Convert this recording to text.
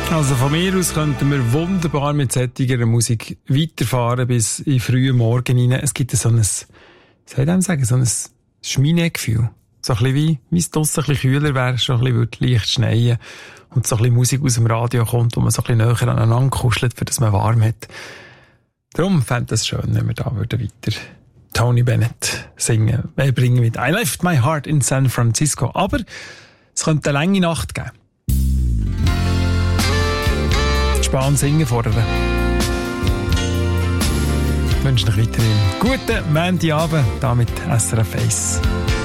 Also von mir aus könnten wir wunderbar mit solcher Musik weiterfahren bis in frühen Morgen rein. Es gibt so ein, so ein Schminegefühl. So ein bisschen wie es draussen ein bisschen kühler wäre, schon ein bisschen würde leicht schneien und so ein bisschen Musik aus dem Radio kommt, wo man so ein bisschen näher aneinander kuschelt, für das man warm hat. Darum fände ich es schön, wenn wir da weiter Tony Bennett singen. Wir bringen mit I Left My Heart in San Francisco. Aber es könnte eine lange Nacht geben. Spannend singen fordern. Ich wünsche euch weiterhin guten Montagabend, hier mit SRF 1.